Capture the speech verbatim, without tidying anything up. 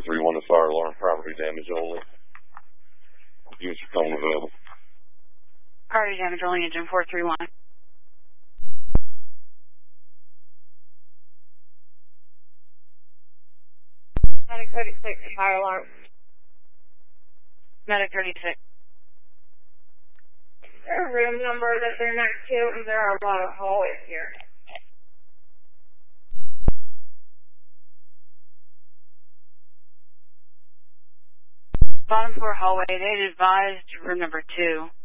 three one, a fire alarm, property damage only. Units are calling available. Property damage only, engine four three one. Medic thirty-six, fire alarm. Medic thirty-six. Their room number that they're next to, and there are a lot of hallways here. Bottom floor hallway, they advised room number two.